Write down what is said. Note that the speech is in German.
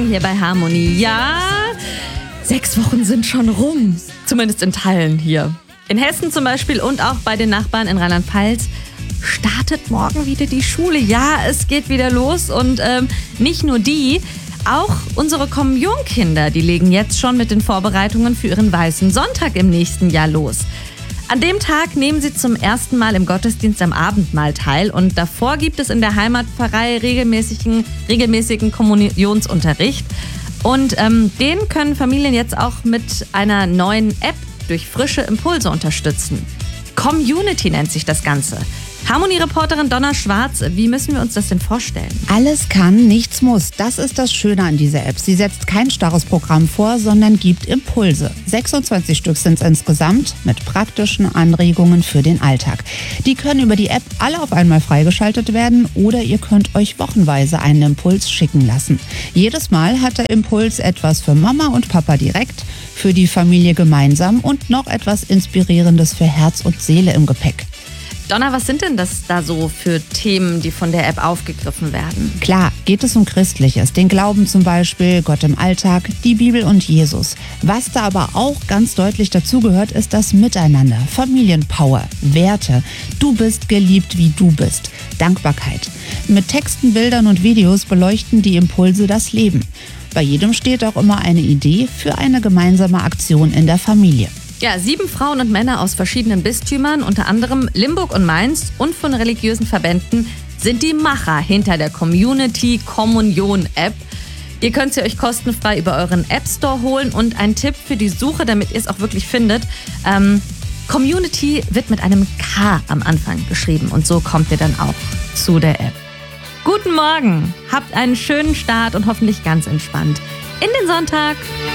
Morgen hier bei Harmonie. Ja, 6 Wochen sind schon rum. Zumindest in Teilen hier. In Hessen zum Beispiel und auch bei den Nachbarn in Rheinland-Pfalz startet morgen wieder die Schule. Ja, es geht wieder los und nicht nur die, auch unsere Kommunionkinder, die legen jetzt schon mit den Vorbereitungen für ihren Weißen Sonntag im nächsten Jahr los. An dem Tag nehmen sie zum ersten Mal im Gottesdienst am Abendmahl teil und davor gibt es in der Heimatpfarrei regelmäßigen Kommunionsunterricht. Und den können Familien jetzt auch mit einer neuen App durch frische Impulse unterstützen. Community nennt sich das Ganze. Harmonie-Reporterin Donna Schwarz, wie müssen wir uns das denn vorstellen? Alles kann, nichts muss. Das ist das Schöne an dieser App. Sie setzt kein starres Programm vor, sondern gibt Impulse. 26 Stück sind es insgesamt mit praktischen Anregungen für den Alltag. Die können über die App alle auf einmal freigeschaltet werden oder ihr könnt euch wochenweise einen Impuls schicken lassen. Jedes Mal hat der Impuls etwas für Mama und Papa direkt, für die Familie gemeinsam und noch etwas Inspirierendes für Herz und Seele im Gepäck. Donna, was sind denn das da so für Themen, die von der App aufgegriffen werden? Klar, geht es um Christliches, den Glauben zum Beispiel, Gott im Alltag, die Bibel und Jesus. Was da aber auch ganz deutlich dazugehört, ist das Miteinander, Familienpower, Werte. Du bist geliebt, wie du bist. Dankbarkeit. Mit Texten, Bildern und Videos beleuchten die Impulse das Leben. Bei jedem steht auch immer eine Idee für eine gemeinsame Aktion in der Familie. Ja, 7 Frauen und Männer aus verschiedenen Bistümern, unter anderem Limburg und Mainz und von religiösen Verbänden, sind die Macher hinter der Community Kommunion App. Ihr könnt sie euch kostenfrei über euren App Store holen und ein Tipp für die Suche, damit ihr es auch wirklich findet. Community wird mit einem K am Anfang geschrieben und so kommt ihr dann auch zu der App. Guten Morgen, habt einen schönen Start und hoffentlich ganz entspannt in den Sonntag.